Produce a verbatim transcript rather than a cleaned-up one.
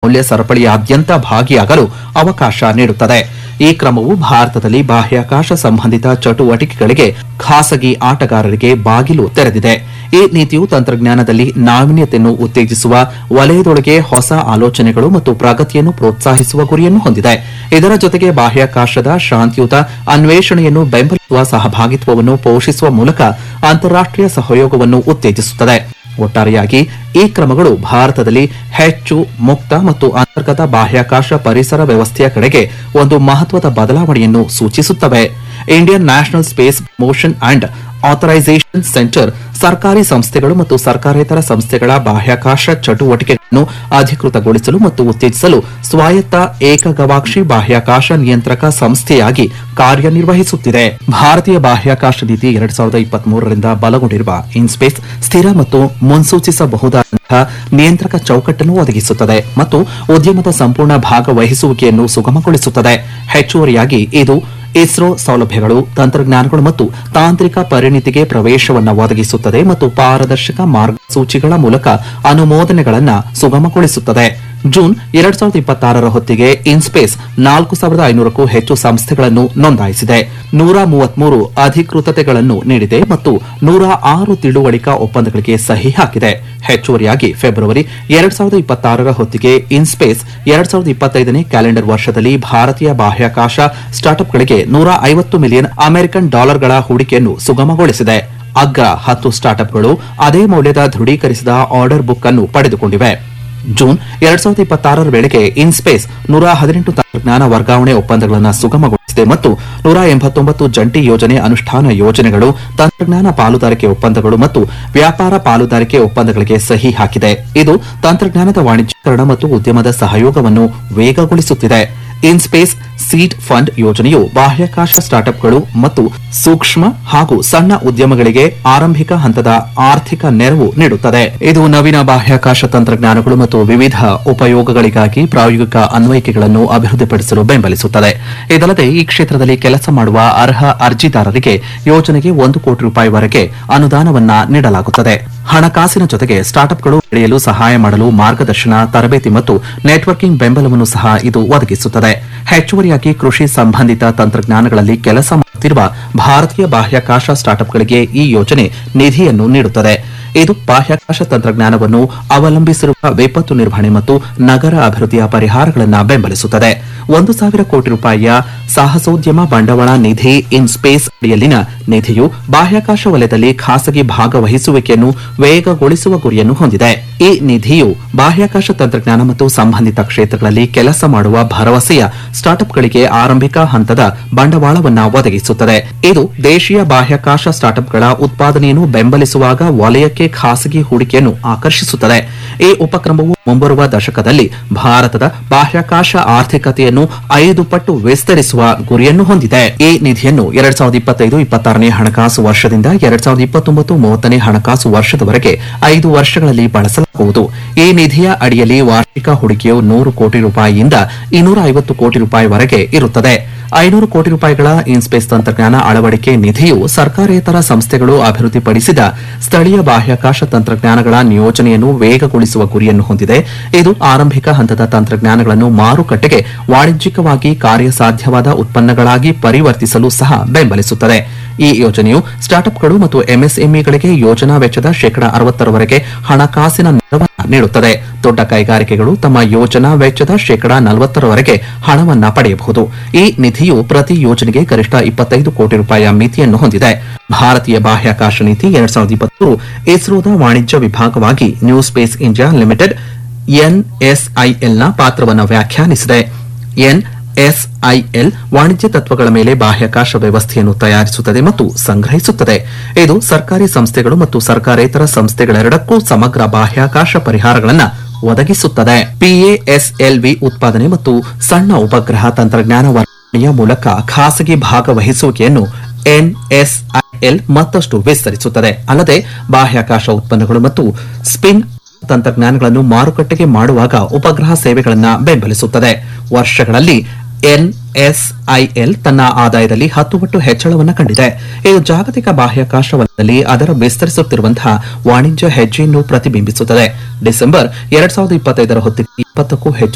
ಮೌಲ್ಯ ಸರಪಳಿಯಾದ್ಯಂತ ಭಾಗಿಯಾಗಲು ಅವಕಾಶ ನೀಡುತ್ತದೆ. ಈ ಕ್ರಮವು ಭಾರತದಲ್ಲಿ ಬಾಹ್ಯಾಕಾಶ ಸಂಬಂಧಿತ ಚಟುವಟಿಕೆಗಳಿಗೆ ಖಾಸಗಿ ಆಟಗಾರರಿಗೆ ಬಾಗಿಲು ತೆರೆದಿದೆ. ಈ ನೀತಿಯು ತಂತ್ರಜ್ಞಾನದಲ್ಲಿ ನಾವೀನ್ಯತೆಯನ್ನು ಉತ್ತೇಜಿಸುವ ವಲಯದೊಳಗೆ ಹೊಸ ಆಲೋಚನೆಗಳು ಮತ್ತು ಪ್ರಗತಿಯನ್ನು ಪ್ರೋತ್ಸಾಹಿಸುವ ಗುರಿಯನ್ನು ಹೊಂದಿದೆ. ಇದರ ಜೊತೆಗೆ ಬಾಹ್ಯಾಕಾಶದ ಶಾಂತಿಯುತ ಅನ್ವೇಷಣೆಯನ್ನು ಬೆಂಬಲಿಸುವ ಸಹಭಾಗಿತ್ವವನ್ನು ಪೋಷಿಸುವ ಮೂಲಕ ಅಂತಾರಾಷ್ಟೀಯ ಸಹಯೋಗವನ್ನು ಉತ್ತೇಜಿಸುತ್ತದೆ. ಒಟ್ಟಾರೆಯಾಗಿ ಈ ಕ್ರಮಗಳು ಭಾರತದಲ್ಲಿ ಹೆಚ್ಚು ಮುಕ್ತ ಮತ್ತು ಅಂತರ್ಗತ ಬಾಹ್ಯಾಕಾಶ ಪರಿಸರ ವ್ಯವಸ್ಥೆಯ ಕಡೆಗೆ ಒಂದು ಮಹತ್ವದ ಬದಲಾವಣೆಯನ್ನು ಸೂಚಿಸುತ್ತವೆ. Indian national space promotion and authorisation centre ಸರ್ಕಾರಿ ಸಂಸ್ಥೆಗಳು ಮತ್ತು ಸರ್ಕಾರೇತರ ಸಂಸ್ಥೆಗಳ ಬಾಹ್ಯಾಕಾಶ ಚಟುವಟಿಕೆಗಳನ್ನು ಅಧಿಕೃತಗೊಳಿಸಲು ಮತ್ತು ಉತ್ತೇಜಿಸಲು ಸ್ವಾಯತ್ತ ಏಕಗವಾಕ್ಷಿ ಬಾಹ್ಯಾಕಾಶ ನಿಯಂತ್ರಕ ಸಂಸ್ಥೆಯಾಗಿ ಕಾರ್ಯನಿರ್ವಹಿಸುತ್ತಿದೆ. ಭಾರತೀಯ ಬಾಹ್ಯಾಕಾಶ ನೀತಿ ಎರಡ್ ಸಾವಿರದ ಇಪ್ಪತ್ಮೂರರಿಂದ ಬಲಗೊಂಡಿರುವ ಇನ್ಸ್ಪೇಸ್ ಸ್ಥಿರ ಮತ್ತು ಮುನ್ಸೂಚಿಸಬಹುದಾದಂತಹ ನಿಯಂತ್ರಕ ಚೌಕಟ್ಟನ್ನು ಒದಗಿಸುತ್ತದೆ ಮತ್ತು ಉದ್ಯಮದ ಸಂಪೂರ್ಣ ಭಾಗವಹಿಸುವಿಕೆಯನ್ನು ಸುಗಮಗೊಳಿಸುತ್ತದೆ. ಹೆಚ್ಚುವರಿಯಾಗಿ ಇದು ಇಸ್ರೋ ಸೌಲಭ್ಯಗಳು, ತಂತ್ರಜ್ಞಾನಗಳು ಮತ್ತು ತಾಂತ್ರಿಕ ಪರಿಣಿತಿಗೆ ಪ್ರವೇಶವನ್ನು ಒದಗಿಸುತ್ತದೆ ಮತ್ತು ಪಾರದರ್ಶಕ ಮಾರ್ಗಸೂಚಿಗಳ ಮೂಲಕ ಅನುಮೋದನೆಗಳನ್ನು ಸುಗಮಗೊಳಿಸುತ್ತದೆ. ಜೂನ್ ಎರಡ್ ಸಾವಿರದ ಇಪ್ಪತ್ತಾರರ ಹೊತ್ತಿಗೆ ಇನ್ಸ್ಪೇಸ್ ನಾಲ್ಕು ಸಾವಿರದ ಐನೂರಕ್ಕೂ ಹೆಚ್ಚು ಸಂಸ್ಥೆಗಳನ್ನು ನೋಂದಾಯಿಸಿದೆ, ನೂರ ಮೂವತ್ಮೂರು ಅಧಿಕೃತತೆಗಳನ್ನು ನೀಡಿದೆ ಮತ್ತು ನೂರ ಆರು ತಿಳುವಳಿಕಾ ಒಪ್ಪಂದಗಳಿಗೆ ಸಹಿ ಹಾಕಿದೆ. ಹೆಚ್ಚುವರಿಯಾಗಿ ಫೆಬ್ರವರಿ ಎರಡ್ ಸಾವಿರದ ಇಪ್ಪತ್ತಾರರ ಹೊತ್ತಿಗೆ ಇನ್ಸ್ಪೇಸ್ ಎರಡ್ ಸಾವಿರದ ಇಪ್ಪತ್ತೈದನೇ ಕ್ಯಾಲೆಂಡರ್ ವರ್ಷದಲ್ಲಿ ಭಾರತೀಯ ಬಾಹ್ಯಾಕಾಶ ಸ್ಟಾರ್ಟ್ಅಪ್ಗಳಿಗೆ ನೂರ ಐವತ್ತು ಮಿಲಿಯನ್ ಅಮೆರಿಕನ್ ಡಾಲರ್ಗಳ ಹೂಡಿಕೆಯನ್ನು ಸುಗಮಗೊಳಿಸಿದೆ. ಅಗ್ರ ಹತ್ತು ಸ್ಟಾರ್ಟ್ಅಪ್ಗಳು ಅದೇ ಮೌಲ್ಯದ ದೃಢೀಕರಿಸಿದ ಆರ್ಡರ್ ಬುಕ್ ಅನ್ನು ಪಡೆದುಕೊಂಡಿವೆ. ಜೂನ್ ಎರಡ್ ಸಾವಿರದ ಇಪ್ಪತ್ತಾರರ ವೇಳೆಗೆ ಇನ್ಸ್ಪೇಸ್ ನೂರ ಹದಿನೆಂಟು ತಂತ್ರಜ್ಞಾನ ವರ್ಗಾವಣೆ ಒಪ್ಪಂದಗಳನ್ನು ಸುಗಮಗೊಳಿಸಿದೆ ಮತ್ತು ನೂರ ಎಂಬತ್ತೊಂಬತ್ತು ಜಂಟಿ ಯೋಜನೆ ಅನುಷ್ಠಾನ ಯೋಜನೆಗಳು, ತಂತ್ರಜ್ಞಾನ ಪಾಲುದಾರಿಕೆ ಒಪ್ಪಂದಗಳು ಮತ್ತು ವ್ಯಾಪಾರ ಪಾಲುದಾರಿಕೆ ಒಪ್ಪಂದಗಳಿಗೆ ಸಹಿ ಹಾಕಿದೆ. ಇದು ತಂತ್ರಜ್ಞಾನದ ವಾಣಿಜ್ಯೀಕರಣ ಮತ್ತು ಉದ್ಯಮದ ಸಹಯೋಗವನ್ನು ವೇಗಗೊಳಿಸುತ್ತಿದೆ. ಇನ್ಸ್ಪೇಸ್ ಸೀಡ್ ಫಂಡ್ ಯೋಜನೆಯು ಬಾಹ್ಯಾಕಾಶ ಸ್ಟಾರ್ಟ್ಅಪ್ಗಳು ಮತ್ತು ಸೂಕ್ಷ್ಮ ಹಾಗೂ ಸಣ್ಣ ಉದ್ಯಮಗಳಿಗೆ ಆರಂಭಿಕ ಹಂತದ ಆರ್ಥಿಕ ನೆರವು ನೀಡುತ್ತದೆ. ಇದು ನವೀನ ಬಾಹ್ಯಾಕಾಶ ತಂತ್ರಜ್ಞಾನಗಳು ಮತ್ತು ವಿವಿಧ ಉಪಯೋಗಗಳಿಗಾಗಿ ಪ್ರಾಯೋಗಿಕ ಅನ್ವಯಿಕೆಗಳನ್ನು ಅಭಿವೃದ್ಧಿಪಡಿಸಲು ಬೆಂಬಲಿಸುತ್ತದೆ. ಇದಲ್ಲದೆ ಈ ಕ್ಷೇತ್ರದಲ್ಲಿ ಕೆಲಸ ಮಾಡುವ ಅರ್ಹ ಅರ್ಜಿದಾರರಿಗೆ ಯೋಜನೆಗೆ ಒಂದು ಕೋಟಿ ರೂಪಾಯಿವರೆಗೆ ಅನುದಾನವನ್ನ ನೀಡಲಾಗುತ್ತದೆ. ಹಣಕಾಸಿನ ಜೊತೆಗೆ ಸ್ಟಾರ್ಟ್ಅಪ್ಗಳು ಬೆಳೆಯಲು ಸಹಾಯ ಮಾಡಲು ಮಾರ್ಗದರ್ಶನ, ತರಬೇತಿ ಮತ್ತು ನೆಟ್ವರ್ಕಿಂಗ್ ಬೆಂಬಲವನ್ನು ಸಹ ಇದು ಒದಗಿಸುತ್ತದೆ. ಹೆಚ್ಚುವರಿಯಾಗಿ ಕೃಷಿ ಸಂಬಂಧಿತ ತಂತ್ರಜ್ಞಾನಗಳಲ್ಲಿ ಕೆಲಸ ಮಾಡುತ್ತಿರುವ ಭಾರತೀಯ ಬಾಹ್ಯಾಕಾಶ ಸ್ಟಾರ್ಟ್ಅಪ್ಗಳಿಗೆ ಈ ಯೋಜನೆ ನಿಧಿಯನ್ನು ನೀಡುತ್ತದೆ. ಇದು ಬಾಹ್ಯಾಕಾಶ ತಂತ್ರಜ್ಞಾನವನ್ನು ಅವಲಂಬಿಸಿರುವ ವಿಪತ್ತು ನಿರ್ವಹಣೆ ಮತ್ತು ನಗರ ಅಭಿವೃದ್ಧಿಯ ಪರಿಹಾರಗಳನ್ನು ಬೆಂಬಲಿಸುತ್ತದೆ. ಒಂದು ಸಾವಿರ ಕೋಟಿ ರೂಪಾಯಿಯ ಸಾಹಸೋದ್ಯಮ ಬಂಡವಾಳ ನಿಧಿ ಇನ್ ಸ್ಪೇಸ್ ಅಡಿಯಲ್ಲಿನ ನಿಧಿಯು ಬಾಹ್ಯಾಕಾಶ ವಲಯದಲ್ಲಿ ಖಾಸಗಿ ಭಾಗವಹಿಸುವಿಕೆಯನ್ನು ವೇಗಗೊಳಿಸುವ ಗುರಿಯನ್ನು ಹೊಂದಿದೆ. ಈ ನಿಧಿಯು ಬಾಹ್ಯಾಕಾಶ ತಂತ್ರಜ್ಞಾನ ಮತ್ತು ಸಂಬಂಧಿತ ಕ್ಷೇತ್ರಗಳಲ್ಲಿ ಕೆಲಸ ಮಾಡುವ ಭರವಸೆಯ ಸ್ಟಾರ್ಟ್ಅಪ್ಗಳಿಗೆ ಆರಂಭಿಕ ಹಂತದ ಬಂಡವಾಳವನ್ನು ಒದಗಿಸುತ್ತದೆ. ಇದು ದೇಶೀಯ ಬಾಹ್ಯಾಕಾಶ ಸ್ಟಾರ್ಟ್ಅಪ್ಗಳ ಉತ್ಪಾದನೆಯನ್ನು ಬೆಂಬಲಿಸುವಾಗ ವಲಯಕ್ಕೆ ಖಾಸಗಿ ಹೂಡಿಕೆಯನ್ನು ಆಕರ್ಷಿಸುತ್ತದೆ. ಈ ಉಪಕ್ರಮವು ಮುಂಬರುವ ದಶಕದಲ್ಲಿ ಭಾರತದ ಬಾಹ್ಯಾಕಾಶ ಆರ್ಥಿಕತೆಯನ್ನು ಐದು ಪಟ್ಟು ವಿಸ್ತರಿಸುವ ಗುರಿಯನ್ನು ಹೊಂದಿದೆ. ಈ ನಿಧಿಯನ್ನು ಎರಡ್ ಸಾವಿರದ ಇಪ್ಪತ್ತೈದು ಇಪ್ಪತ್ತಾರನೇ ಹಣಕಾಸು ವರ್ಷದಿಂದ ಎರಡ್ ಸಾವಿರದ ಇಪ್ಪತ್ತೊಂಬತ್ತು ಮೂವತ್ತನೇ ಹಣಕಾಸು ವರ್ಷದವರೆಗೆ ಐದು ವರ್ಷಗಳಲ್ಲಿ ಬಳಸಲಾಗುವುದು. ಈ ನಿಧಿಯ ಅಡಿಯಲ್ಲಿ ವಾರ್ಷಿಕ ಹೂಡಿಕೆಯು ನೂರು ಕೋಟಿ ರೂಪಾಯಿಯಿಂದ ಇನ್ನೂರ ಐವತ್ತು ಕೋಟಿ ರೂಪಾಯಿವರೆಗೆ ಇರುತ್ತದೆ. ಐನೂರು ಕೋಟಿ ರೂಪಾಯಿಗಳ ಇನ್ಸ್ಪೇಸ್ ತಂತ್ರಜ್ಞಾನ ಅಳವಡಿಕೆ ನಿಧಿಯು ಸರ್ಕಾರೇತರ ಸಂಸ್ಥೆಗಳು ಅಭಿವೃದ್ಧಿಪಡಿಸಿದ ಸ್ಥಳೀಯ ಬಾಹ್ಯಾಕಾಶ ತಂತ್ರಜ್ಞಾನಗಳ ನಿಯೋಜನೆಯನ್ನು ವೇಗಗೊಳಿಸುವ ಗುರಿಯನ್ನು ಹೊಂದಿದೆ. ಇದು ಆರಂಭಿಕ ಹಂತದ ತಂತ್ರಜ್ಞಾನಗಳನ್ನು ಮಾರುಕಟ್ಟೆಗೆ ವಾಣಿಜ್ಯಿಕವಾಗಿ ಕಾರ್ಯಸಾಧ್ಯವಾದ ಉತ್ಪನ್ನಗಳಾಗಿ ಪರಿವರ್ತಿಸಲು ಸಹ ಬೆಂಬಲಿಸುತ್ತದೆ. ಈ ಯೋಜನೆಯು ಸ್ಟಾರ್ಟ್ಅಪ್ಗಳು ಮತ್ತು ಎಂಎಸ್ಎಂಇಗಳಿಗೆ ಯೋಜನಾ ವೆಚ್ಚದ ಶೇಕಡಾ ಅರವತ್ತರವರೆಗೆ ಹಣಕಾಸಿನ ನೆರವನ್ನು ನೀಡುತ್ತದೆ. ದೊಡ್ಡ ಕೈಗಾರಿಕೆಗಳು ತಮ್ಮ ಯೋಜನಾ ವೆಚ್ಚದ ಶೇಕಡಾ ನಲವತ್ತರವರೆಗೆ ಹಣವನ್ನ ಪಡೆಯಬಹುದು. ಈ ನಿಧಿಯು ಪ್ರತಿ ಯೋಜನೆಗೆ ಗರಿಷ್ಠ ಇಪ್ಪತ್ತೈದು ಕೋಟಿ ರೂಪಾಯಿಯ ಮಿತಿಯನ್ನು ಹೊಂದಿದೆ. ಭಾರತೀಯ ಬಾಹ್ಯಾಕಾಶ ನೀತಿ ಎರಡ್ ಸಾವಿರದ ಇಪ್ಪತ್ತು ಇಸ್ರೋದ ವಾಣಿಜ್ಯ ವಿಭಾಗವಾಗಿ ನ್ಯೂ ಸ್ಪೇಸ್ ಇಂಡಿಯಾ ಲಿಮಿಟೆಡ್ ಎನ್ಎಸ್ಐಎಲ್ನ ಪಾತ್ರವನ್ನು ವ್ಯಾಖ್ಯಾನಿಸಿದೆ. ಎನ್ಎಸ್ಐಎಲ್ ವಾಣಿಜ್ಯ ತತ್ವಗಳ ಮೇಲೆ ಬಾಹ್ಯಾಕಾಶ ವ್ಯವಸ್ಥೆಯನ್ನು ತಯಾರಿಸುತ್ತದೆ ಮತ್ತು ಸಂಗ್ರಹಿಸುತ್ತದೆ. ಇದು ಸರ್ಕಾರಿ ಸಂಸ್ಥೆಗಳು ಮತ್ತು ಸರ್ಕಾರೇತರ ಸಂಸ್ಥೆಗಳೆರಡಕ್ಕೂ ಸಮಗ್ರ ಬಾಹ್ಯಾಕಾಶ ಪರಿಹಾರಗಳನ್ನು ಒದಗಿಸುತ್ತದೆ. ಪಿಎಎಸ್ಎಲ್ವಿ ಉತ್ಪಾದನೆ ಮತ್ತು ಸಣ್ಣ ಉಪಗ್ರಹ ತಂತ್ರಜ್ಞಾನ ವರ್ಗಾವಣೆಯ ಮೂಲಕ ಖಾಸಗಿ ಭಾಗವಹಿಸುವಿಕೆಯನ್ನು ಎನ್ಎಸ್ಐಎಲ್ ಮತ್ತಷ್ಟು ವಿಸ್ತರಿಸುತ್ತದೆ. ಅಲ್ಲದೆ ಬಾಹ್ಯಾಕಾಶ ಉತ್ಪನ್ನಗಳು ಮತ್ತು ಸ್ಪಿನ್ ತಂತ್ರಜ್ಞಾನಗಳನ್ನು ಮಾರುಕಟ್ಟೆಗೆ ಮಾಡುವಾಗ ಉಪಗ್ರಹ ಸೇವೆಗಳನ್ನು ಬೆಂಬಲಿಸುತ್ತದೆ. ವರ್ಷಗಳಲ್ಲಿ ಎನ್ಎಸ್ಐಎಲ್ ತನ್ನ ಆದಾಯದಲ್ಲಿ ಹತ್ತು ಪಟ್ಟು ಹೆಚ್ಚಳವನ್ನು ಕಂಡಿದೆ. ಇದು ಜಾಗತಿಕ ಬಾಹ್ಯಾಕಾಶ ವಲಯದಲ್ಲಿ ಅದರ ವಿಸ್ತರಿಸುತ್ತಿರುವಂತಹ ವಾಣಿಜ್ಯ ಹೆಜ್ಜೆಯನ್ನು ಪ್ರತಿಬಿಂಬಿಸುತ್ತದೆ. ಡಿಸೆಂಬರ್ ಎರಡ್ ಸಾವಿರದ ಇಪ್ಪತ್ತೈದರ ಹೊತ್ತಿಗೆ ಇಪ್ಪತ್ತಕ್ಕೂ ಹೆಚ್ಚು